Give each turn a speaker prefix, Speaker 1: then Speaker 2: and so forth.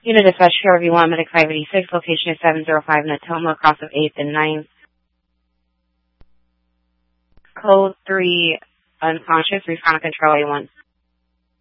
Speaker 1: Unit dispatch PRV1, Medic 586, location is 705 Natoma, across of 8th and 9th. Code 3, unconscious, respond to control A1.